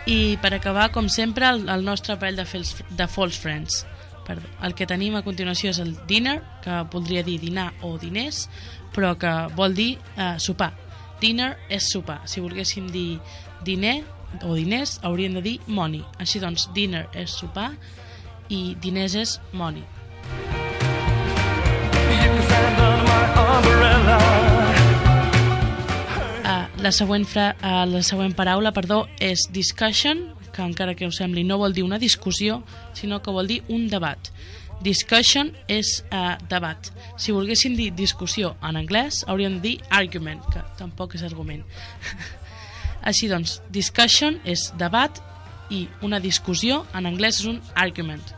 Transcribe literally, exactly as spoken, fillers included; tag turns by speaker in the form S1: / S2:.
S1: I per acabar, com sempre, el, el nostre parell de, fels, de false friends. Perdó. El que tenim a continuació és el dinner, que voldria dir dinar o diners, però que vol dir uh, sopar. Dinner és sopar. Si volguéssim dir diner o diners, hauríem de dir money. Així doncs, dinner és sopar i diners és money. Uh, la, següent fra, uh, la següent paraula perdó, és discussion, que encara que us sembli no vol dir una discussió, sinó que vol dir un debat. Discussion és uh, debat. Si volguéssim dir discussió en anglès, hauríem de dir argument, que tampoc és argument. Així doncs, discussion és debat i una discussió en anglès és un argument.